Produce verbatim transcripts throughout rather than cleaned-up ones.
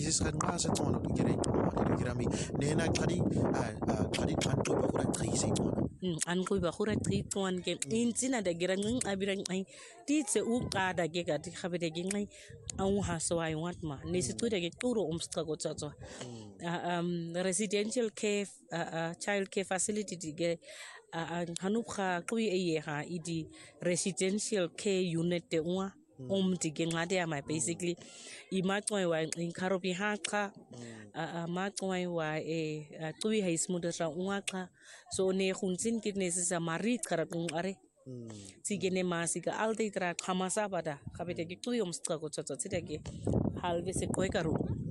basis kan nga sa tono to kira to kira mi nena kadi kadi kan to ba kuran trisi tono an ko ba khura tri tuan ke intina da giran ngin abiran ai ti tse u ka da ge ga ti khabe de ngai an ha so ai wat ma ne si tu de ge turo umstra go tsa tsa um residential care uh, child care facility di ge hanu kha kwi e ha idi residential care unit te uwa um ti ge ngade ma basically I ma twa wa in karopi ha kha ma twa wa e kwi ha ismuda sa uwa kha so ne khunsin kitne se sa marit karat are tigene masika alte tra khamasa pada khabete ki tu yom stra ko chot chot ge halve se koi karu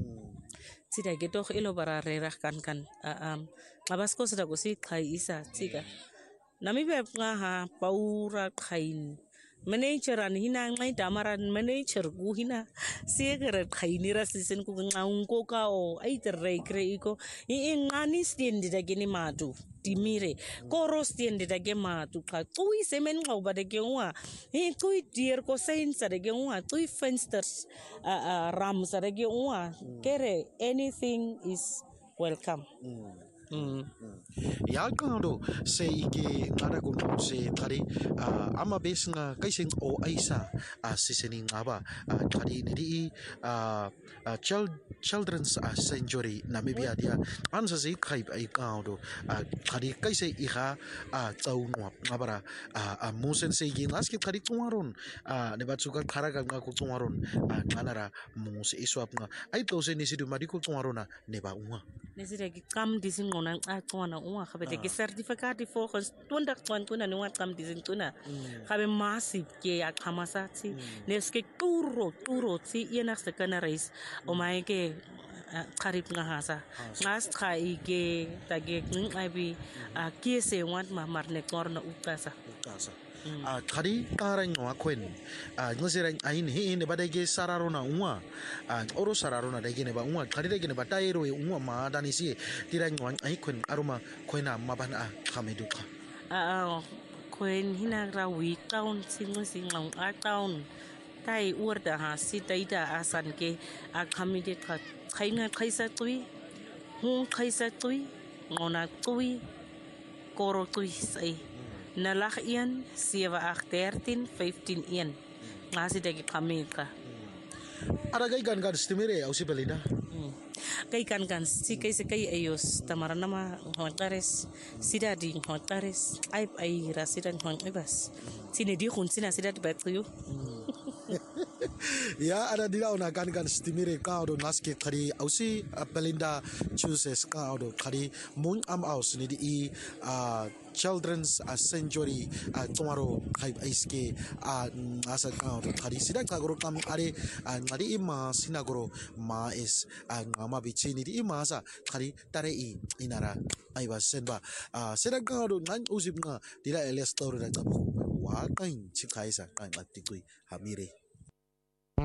tida ge doch elo bara re rak kan kan um abas ko sra ko si khai isa tiga nami be nga ha paura khain manager an hina ngai damaran manager gu hina segera khaini rasisen ku ngaung ko ka o ai terre kre iko I ngani stendi da geni madu dimire koro stendi da ge madu ka tui semen ngau ba de ge wa I tui dier ko sein sa de ge wa tui fensters ram sa de ge wa kere anything is welcome Mm. Ya kado se ige ngara ko se tari ama bes nga kaising o aisa sisening aba tari ni child children's sanctuary Namibia dia ansa se kai ai kado tari kaise iha chau no ngabara musen se ige ngaski tari tungaron ne batsuka kharaga nga ku tungaron kanara mus iswap nga ai to se ni sidu madi ku tungarona ne ba unga nesira ki kam disin ngona a tswana unga khabete ki certificate fo khos tunda twan tuna ni wa kam disin tuna khabe massive ke ya khamasa tsi neske turo turo tsi yena se kana rais o mai ke kharip nga hasa ngas khai ke tage ng abi ke se wat ma marne korna utasa utasa khari karang wa kwen ngosirang ain hi ne badage sararona unwa oro sararona dage ne ba unwa khari dage ne ba tairo unwa ma dani si tirang wa ai kwen aroma kwena maban a khameduka a kwen hina ra wi town singo singong a town tai urda ha si taida asan ke a khamide kha khaina khaisa tui hu khaisa tui ngona tui koro tui sai Nalah ian seven eight thirteen fifteen ian ngasih dagi kami ka ada gai gan gan stimere au si belina kai kan kan si kai se kai ayos tamara nama hontares sida di hontares ai ai rasida hontares sine di khun sina sida di batrio ya ada di launa kan kan stimere ka do naske khari au si belinda chooses ka do khari mun am aus ni di children's sanctuary tomorrow khai iske asa ka do khari sida ka gro kam are ngari ima sinagro ma is ngama bichini di ima sa khari tare i inara ai ba senba sida ka do nan usip nga dila eles toru da tabu wa kain chikai sa kan atikui hamire